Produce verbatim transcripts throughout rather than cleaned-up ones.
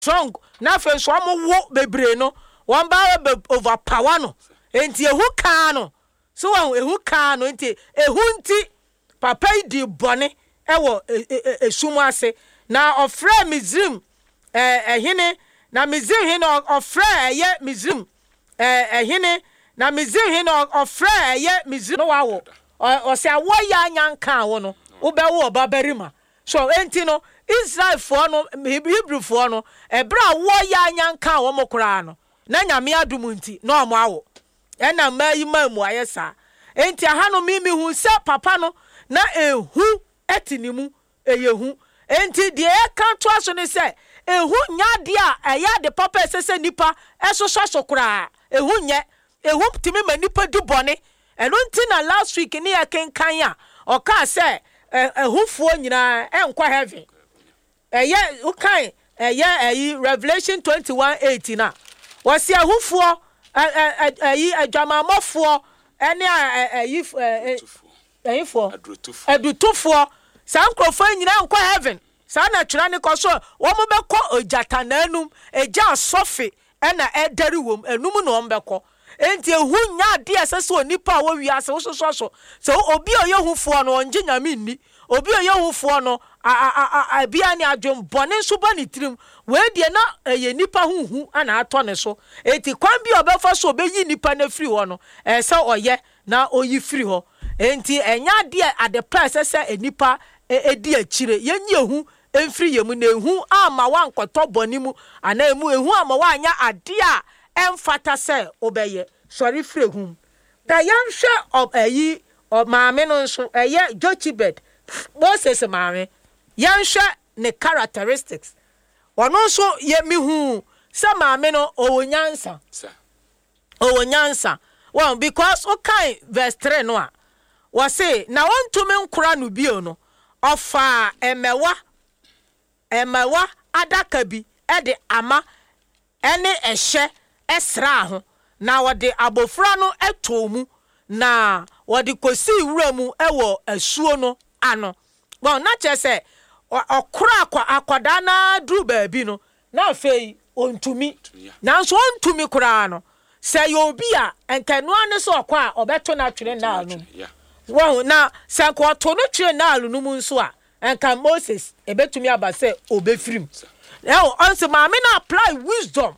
strong na fe so am wo bebre no one ba overpower no enti ehu kan no so wan ehu kan no enti ehu nti papa di bone ewo esumu ase na ofre Mizrim eh ehine na Mizrim hine ofre eye Mizrim eh ehine na Mizrim hine ofre eye Mizrim no wawo o se awo ya nyanka wo no wo be wo babarima so enti no Israel for no Hebrew for no ebra wo ya nyanka wo mokora no na nyame adum nti no mo awo e na mayi mamu ayesa enti aha no mimi hu se papa no na ehu etinimu eyehu enti de e kan to aso ne se ehu nyade a eya de papa esese nipa esoso sokora ehu nye ehu timi ma nipa di bone eno nti na last week ni ya kenkan ya o ka se ehufuo nyina enkwa heaven eye ukan eye eyi Revelation twenty-one eighteen na wasi ehufuo eyi adwamamofo ene eyi eyifo adutufo sankrofo nyina enkwa heaven sa na twira ne ko so wo mo beko ojata nanum eja asofe ena edari wom enum no mbeko enti ehu nya de asese onipa wo wiase wo soso so so obi oyehufo no onje nyame nni obi oyehufo no a a bia ne adwom bone so ba ne tirim we de na eye nipa huhu ana ato ne so enti kwan bi obefa so obeyi nipa na firi ho no e se oye na oyi firi ho enti enya de ade price se enipa edi akire yenye ehu emfiri yemu na ehu ama wankoto bone mu ana emu ehu ama wanya ade a emfata se obeye sorry free hum da yanhwe of ayi of maame no nso eye Jochebed Moses maame yanhwe ne characteristics ono nso ye mihu se maame no owonyansa owonyansa well because okay verse three no a we say na wontumi nkora no bio no ofa emewa emewa adaka bi e de ama ene ehye esra ho na wode abofra no etomu na wode kosi wura mu ewo asuo no ano bon na chese okura akwa akwada na dru baabi no na afei ontumi na so ontumi kura no se yobi a enkanu ane so okwa obeto na twere na anu wo na se ko to no twere na anu mu nso a enka Moses ebetumi abase obefirim e onse maame na apply wisdom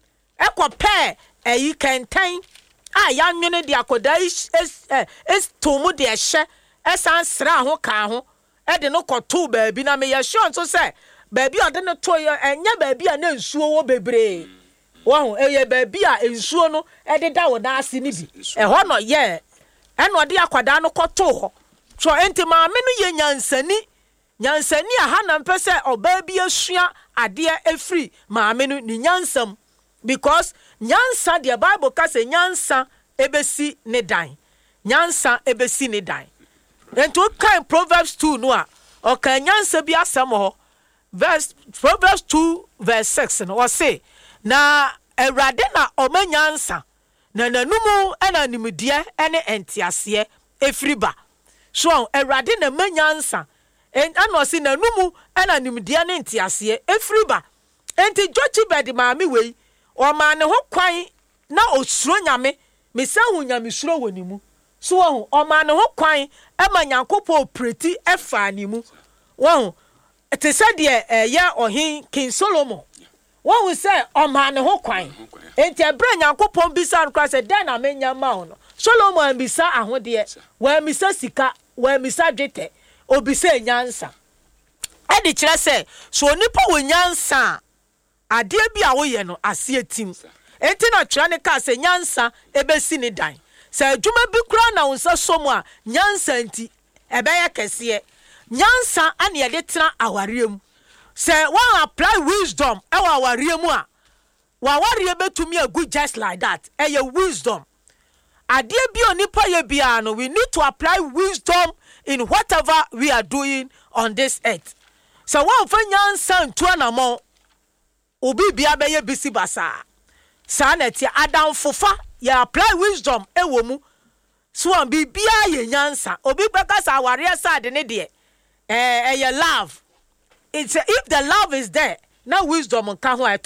ekope eyi kenten a ya nwene de akoda is is tomu de ehye esan sra ho ka ho e de no koto baabi na me ye sure nso se baabi ode no to ye enya baabi a na nsuo wo bebre wo eye baabi a nsuo no e de da wo na ase ni bi e ho no ye e no de akoda no koto ho so enti maame no ye nyansani nyansani a ha na mpese obaabi asua ade efri maame no ni nyansam because nyansa the Bible ka say nyansa ebesi ne dan nyansa ebesi ne dan ento kan Proverbs two no a o kan nyansa bi asem ho verse Proverbs two verse six no o say na Awurade na o ma nyansa na nanumu ena nimdie ene entiase efriba so Awurade na ma nyansa en ano si nanumu ena nimdie ne entiase efriba enti Jochebed maami wei o ma ne ho kwan na osuro nyame mesa hu nyame suro wonimu so wo o ma ne ho kwan e ma Nyankopɔ opreti efa animu wo te se de eye ohin King Solomon wo se o ma ne ho kwan enti ebra Nyankopɔ bisa nkra se den na menya ma no Solomon bisa ahode wa misa sika wa misa dwete obisa nyansa e de kire se so nipa wo nyansa ade bi a wo ye no ase atim enti na twira ne ka se nyansa ebesi ne dan se adwuma bi kura na wonsa somu a nyansa nti ebeye kese nyansa ane ye de tena awariem se one apply wisdom e wa awariem a wa aware betumi agu just like that e ye wisdom ade bi onipa ye bia no we need to apply wisdom in whatever we are doing on this earth so one for nyansa ntu anamo obi bia be ye bisi basa sa na ti adam fofa ya apply wisdom ewo mu so an bi bia ye nyansa obi beka sa aware sa de ne de eh eh ye love it's a, if the love is there na wisdom nka ho a